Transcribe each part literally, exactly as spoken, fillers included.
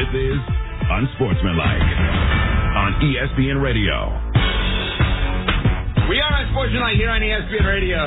This is Unsportsmanlike on E S P N Radio. We are Unsportsmanlike here on E S P N Radio.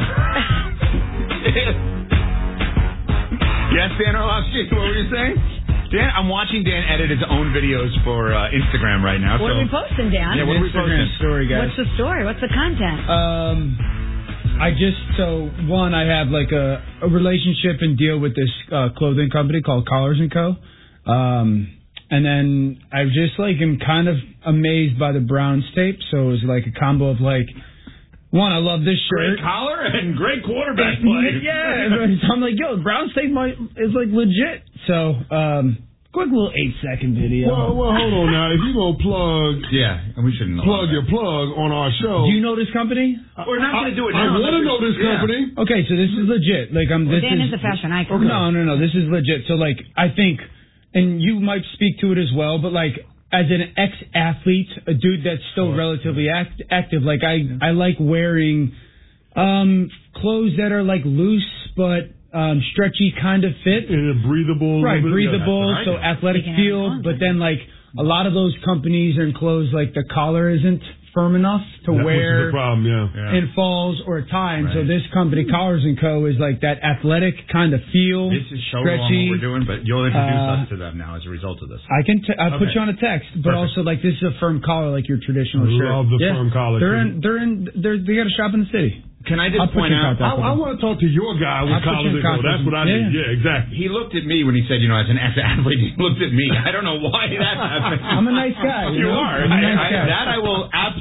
Yes, Dan Orlovsky, what were you saying? Dan, I'm watching Dan edit his own videos for uh, Instagram right now. What so. are we posting, Dan? Yeah, what are we Instagram posting? story, guys. What's the story? What's the content? Um, I just, so, one, I have, like, a, a relationship and deal with this uh, clothing company called Collars and Co. Um, and then I just, like, am kind of amazed by the Browns tape. So it was, like, a combo of, like, one, I love this shirt. Great collar and great quarterback play. Yeah, so I'm like, yo, Browns tape might, is, like, legit. So, um... quick little eight-second video. Well, well, hold on now. If you gonna plug, yeah, and we shouldn't plug your plug on our show. Do you know this company? We're not going to do it I now. want to know this company. Yeah. Okay, so this is legit. Like I'm. This Dan is, is a fashion icon. No, no, no. This is legit. So like, I think, and you might speak to it as well, but like, as an ex-athlete, a dude that's still relatively act- active, like I, I like wearing, um, clothes that are like loose but. Um, stretchy kind of fit. And breathable. Right, breathable, right. so athletic feel, but then like a lot of those companies and clothes, like the collar isn't firm enough to that, wear which is the problem, yeah. yeah. in falls or tie. And right. so this company, Collars and Co., is like that athletic kind of feel. This is show stretchy. what we're doing, but you'll introduce uh, us to them now as a result of this. I can t- I'll okay. put you on a text, but Perfect. also like this is a firm collar, like your traditional I shirt. love the yeah. firm collar. They're too. in. They're in. They're, they got a shop in the city. Can I just I'll point out? I, I want to talk to your guy with I'll put collars you in and go. That's what I yeah. need. Yeah, exactly. He looked at me when he said, you know, as an ex-athlete, he looked at me. I don't know why that happened. I'm a nice guy. You, you know? are. I'm a I, nice I, guy. that I will absolutely.